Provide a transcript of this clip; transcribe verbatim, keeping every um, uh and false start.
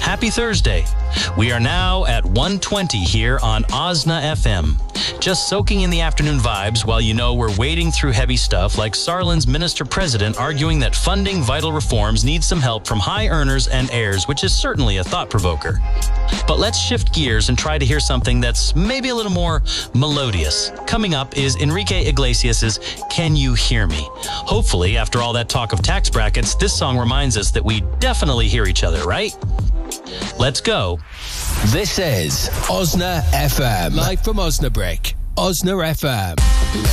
Happy Thursday. We are now at one twenty here on Osna F M. Just soaking in the afternoon vibes while you know we're wading through heavy stuff like Saarland's minister president arguing that funding vital reforms needs some help from high earners and heirs, which is certainly a thought provoker. But let's shift gears and try to hear something that's maybe a little more melodious. Coming up is Enrique Iglesias' Can You Hear Me? Hopefully, after all that talk of tax brackets, this song reminds us that we definitely hear each other, right? Let's go. This is Osna F M. Live from Osnabrick. Osna F M.